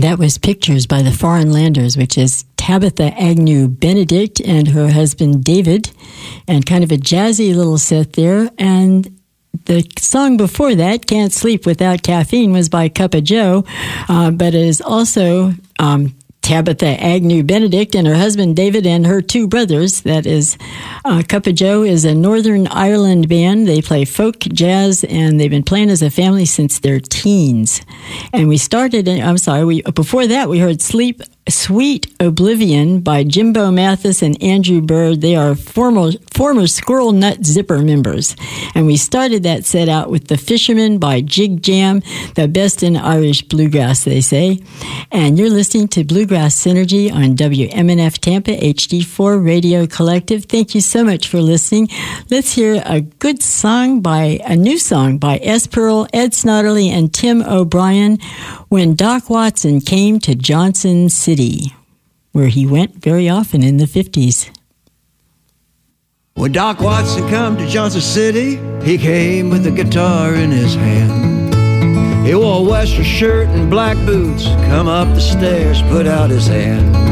That was Pictures by the Foreign Landers, which is Tabitha Agnew Benedict and her husband David, and kind of a jazzy little set there. And the song before that, Can't Sleep Without Caffeine, was by Cup of Joe, but it is also Tabitha Agnew Benedict and her husband David and her two brothers. That is, Cup of Joe is a Northern Ireland band. They play folk, jazz, and they've been playing as a family since their teens. And we started, before that we heard Sweet Oblivion by Jimbo Mathis and Andrew Bird. They are former Squirrel Nut Zipper members. And we started that set out with The Fisherman by Jig Jam, the best in Irish bluegrass, they say. And you're listening to Bluegrass Synergy on WMNF Tampa HD4 Radio Collective. Thank you so much for listening. Let's hear a new song by S. Pearl, Ed Snodderly, and Tim O'Brien, When Doc Watson Came to Johnson City, where he went very often in the 50s. When Doc Watson come to Johnson City, he came with a guitar in his hand. He wore a western shirt and black boots, come up the stairs, put out his hand.